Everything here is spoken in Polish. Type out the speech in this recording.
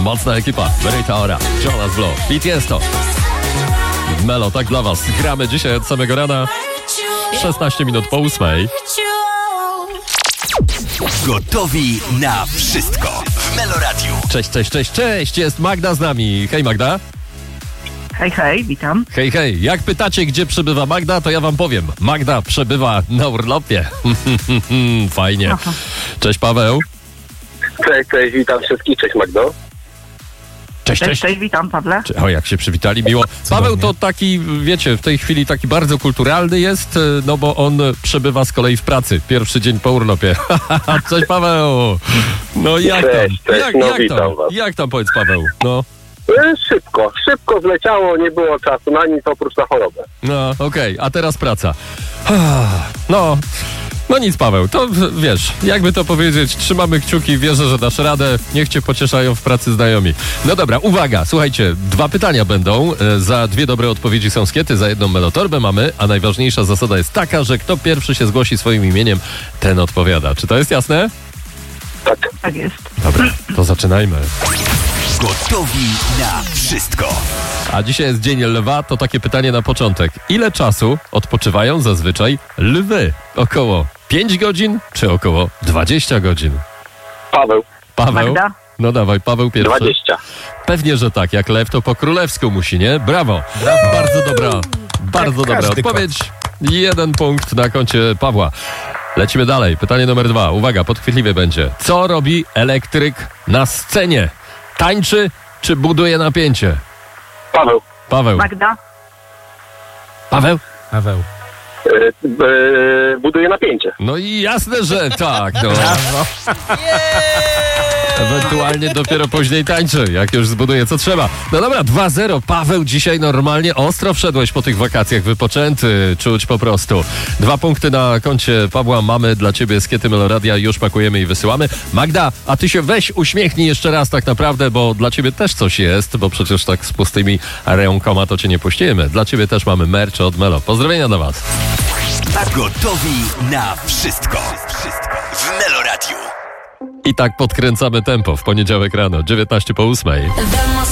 Mocna ekipa. Rita Ora, Jonas Blue, Beat jest to. Melo, tak dla was. Gramy dzisiaj od samego rana. 16 minut po 8. Gotowi na wszystko w Meloradiu. Cześć. Jest Magda z nami. Hej Magda. Hej, witam. Hej. Jak pytacie, gdzie przebywa Magda, to ja wam powiem. Magda przebywa na urlopie. Fajnie. Aha. Cześć Paweł. Cześć, witam wszystkich, cześć Magdo. Cześć. Witam, Pawle. O, jak się przywitali, miło. Paweł to taki, wiecie, w tej chwili taki bardzo kulturalny jest, no bo on przebywa z kolei w pracy. Pierwszy dzień po urlopie. Cześć Paweł. No jak Cześć, tam? witam was. Jak tam, powiedz Paweł? No. Szybko zleciało, nie było czasu na nic oprócz na chorobę. No, okej, a teraz praca. No nic Paweł, to wiesz, jakby to powiedzieć, trzymamy kciuki, wierzę, że dasz radę, niech cię pocieszają w pracy znajomi. No dobra, uwaga, słuchajcie, 2 pytania będą, za 2 dobre odpowiedzi są skiety, za 1 melotorbę mamy, a najważniejsza zasada jest taka, że kto pierwszy się zgłosi swoim imieniem, ten odpowiada. Czy to jest jasne? Tak jest. Dobra, to zaczynajmy. Gotowi na wszystko. A dzisiaj jest Dzień Lwa, to takie pytanie na początek. Ile czasu odpoczywają zazwyczaj lwy? Około 5 godzin czy około 20 godzin? Paweł? Magda? No dawaj, Paweł pierwszy. 20. Pewnie, że tak. Jak lew, to po królewsku musi, nie? Brawo. Bardzo dobra odpowiedź. 1 punkt na koncie Pawła. Lecimy dalej. Pytanie numer 2. Uwaga, podchwytliwie będzie. Co robi elektryk na scenie? Tańczy czy buduje napięcie? Paweł. Magda? Paweł? Buduje napięcie. No i jasne, że tak. No. Ewentualnie dopiero później tańczy, jak już zbuduje co trzeba. No dobra, 2-0. Paweł, dzisiaj normalnie ostro wszedłeś po tych wakacjach, wypoczęty, czuć po prostu. 2 punkty na koncie Pawła. Mamy dla ciebie skiety Meloradia, już pakujemy i wysyłamy. Magda, a ty się weź uśmiechnij jeszcze raz tak naprawdę, bo dla ciebie też coś jest, bo przecież tak z pustymi rękoma to cię nie puścimy. Dla ciebie też mamy merch od Melo. Pozdrowienia dla was. Gotowi na wszystko w Meloradiu. I tak podkręcamy tempo w poniedziałek rano, 19 po 8.